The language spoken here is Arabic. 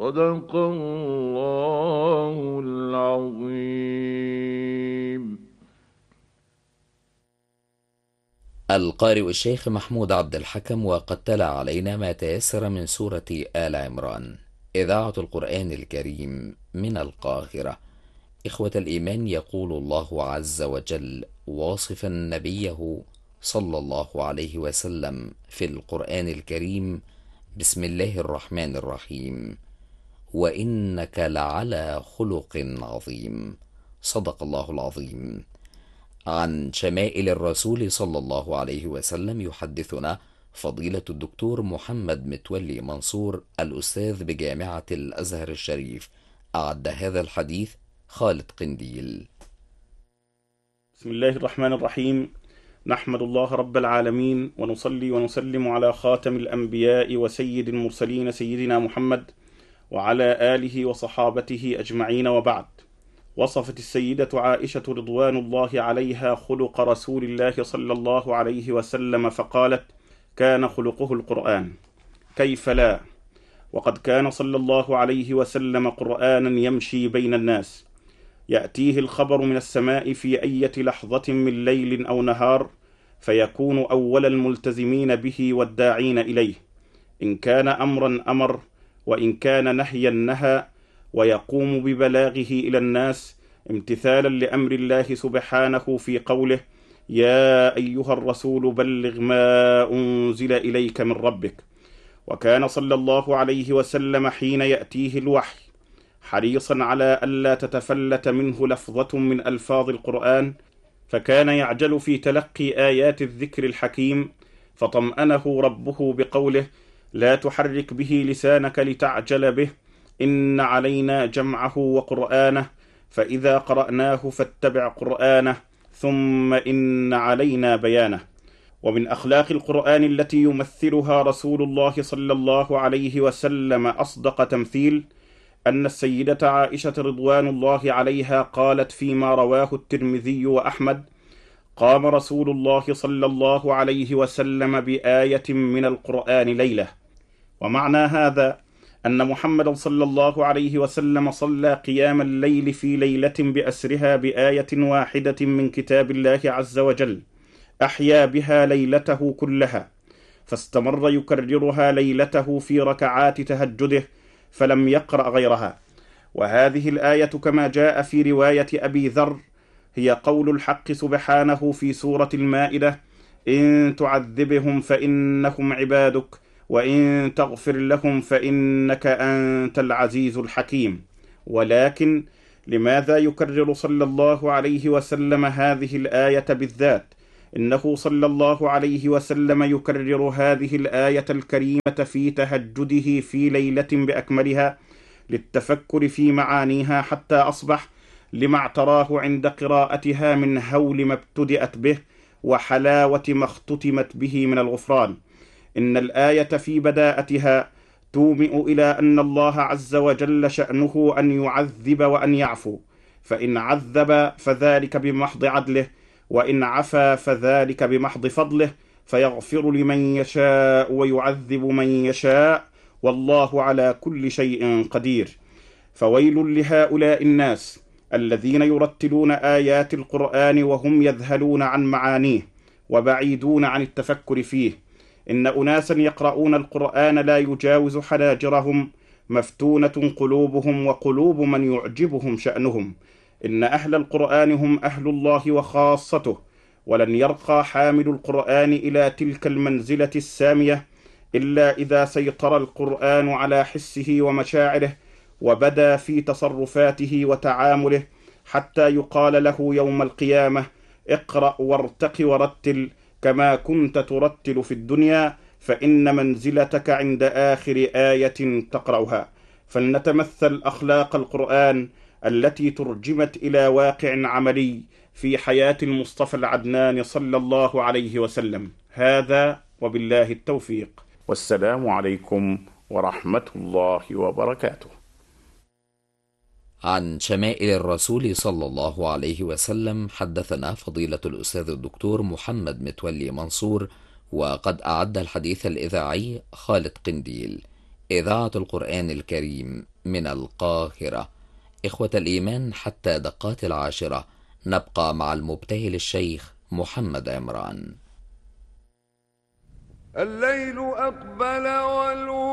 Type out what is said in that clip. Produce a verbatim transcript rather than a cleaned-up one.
صدق الله العظيم. القارئ الشيخ محمود عبد الحكم، وقد تلا علينا ما تيسر من سورة آل عمران، إذاعة القرآن الكريم من القاهرة. إخوة الإيمان، يقول الله عز وجل واصفا نبيه صلى الله عليه وسلم في القرآن الكريم: بسم الله الرحمن الرحيم، وإنك لعلى خلق عظيم. صدق الله العظيم. عن شمائل الرسول صلى الله عليه وسلم يحدثنا فضيلة الدكتور محمد متولي منصور، الأستاذ بجامعة الأزهر الشريف. أعد هذا الحديث خالد قنديل. بسم الله الرحمن الرحيم. نحمد الله رب العالمين، ونصلي ونسلم على خاتم الأنبياء وسيد المرسلين سيدنا محمد وعلى آله وصحابته أجمعين، وبعد. وصفت السيدة عائشة رضوان الله عليها خلق رسول الله صلى الله عليه وسلم فقالت: كان خلقه القرآن. كيف لا؟ وقد كان صلى الله عليه وسلم قرآنا يمشي بين الناس، يأتيه الخبر من السماء في أية لحظة من ليل أو نهار، فيكون أول الملتزمين به والداعين إليه. إن كان أمرا أمر، وإن كان نهيا نهى، ويقوم ببلاغه إلى الناس امتثالا لأمر الله سبحانه في قوله: يا أيها الرسول بلغ ما أنزل إليك من ربك. وكان صلى الله عليه وسلم حين يأتيه الوحي حريصا على ألا تتفلت منه لفظة من ألفاظ القرآن، فكان يعجل في تلقي آيات الذكر الحكيم، فطمأنه ربه بقوله: لا تحرك به لسانك لتعجل به، إن علينا جمعه وقرآنه، فإذا قرأناه فاتبع قرآنه، ثم إن علينا بيانه. ومن أخلاق القرآن التي يمثلها رسول الله صلى الله عليه وسلم أصدق تمثيل أن السيدة عائشة رضوان الله عليها قالت فيما رواه الترمذي وأحمد: قام رسول الله صلى الله عليه وسلم بآية من القرآن ليلة. ومعنى هذا أن محمد صلى الله عليه وسلم صلى قيام الليل في ليلة بأسرها بآية واحدة من كتاب الله عز وجل، أحيا بها ليلته كلها، فاستمر يكررها ليلته في ركعات تهجده، فلم يقرأ غيرها. وهذه الآية كما جاء في رواية أبي ذر هي قول الحق سبحانه في سورة المائدة: إن تعذبهم فإنهم عبادك، وإن تغفر لهم فإنك أنت العزيز الحكيم. ولكن لماذا يكرر صلى الله عليه وسلم هذه الآية بالذات؟ إنه صلى الله عليه وسلم يكرر هذه الآية الكريمة في تهجده في ليلة بأكملها للتفكر في معانيها حتى أصبح، لما اعتراه عند قراءتها من هول ما ابتدأت به وحلاوة ما اختتمت به من الغفران. إن الآية في بداءتها تومئ إلى أن الله عز وجل شأنه أن يعذب وأن يعفو، فإن عذب فذلك بمحض عدله، وإن عفا فذلك بمحض فضله، فيغفر لمن يشاء ويعذب من يشاء، والله على كل شيء قدير. فويل لهؤلاء الناس الذين يرتلون آيات القرآن وهم يذهلون عن معانيه وبعيدون عن التفكر فيه. إن أناسا يقرؤون القرآن لا يجاوز حناجرهم، مفتونة قلوبهم وقلوب من يعجبهم شأنهم. إن أهل القرآن هم أهل الله وخاصته، ولن يرقى حامل القرآن إلى تلك المنزلة السامية إلا إذا سيطر القرآن على حسه ومشاعره، وبدا في تصرفاته وتعامله، حتى يقال له يوم القيامة: اقرأ وارتق ورتل كما كنت ترتل في الدنيا، فإن منزلتك عند آخر آية تقرأها. فلنتمثل أخلاق القرآن التي ترجمت إلى واقع عملي في حياة المصطفى العدنان صلى الله عليه وسلم. هذا وبالله التوفيق، والسلام عليكم ورحمة الله وبركاته. عن شمائل الرسول صلى الله عليه وسلم حدثنا فضيلة الأستاذ الدكتور محمد متولي منصور، وقد أعد الحديث الإذاعي خالد قنديل. إذاعة القرآن الكريم من القاهرة. إخوة الإيمان، حتى دقات العاشرة نبقى مع المبتهل الشيخ محمد عمران. الليل أقبل والوحيد